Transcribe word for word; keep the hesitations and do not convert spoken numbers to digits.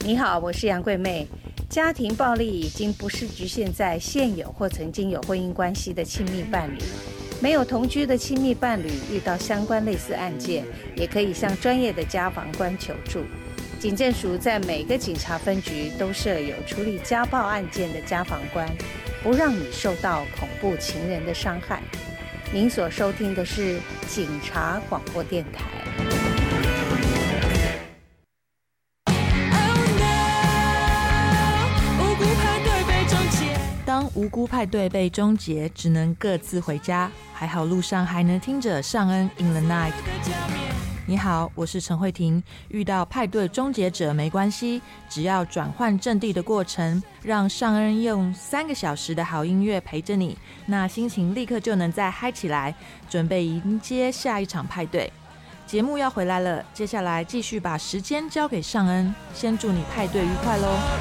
你好，我是杨桂妹。家庭暴力已经不是局限在现有或曾经有婚姻关系的亲密伴侣，没有同居的亲密伴侣遇到相关类似案件，也可以向专业的家防官求助。警政署在每个警察分局都设有处理家暴案件的家防官，不让你受到恐怖情人的伤害。您所收听的是警察广播电台。 当无辜派对被终结，只能各自回家，还好路上还能听着尚恩 In the Night。 你好，我是陈慧婷。遇到派对终结者没关系，只要转换阵地的过程，让尚恩用三个小时的好音乐陪着你，那心情立刻就能再嗨起来，准备迎接下一场派对。节目要回来了，接下来继续把时间交给尚恩，先祝你派对愉快咯。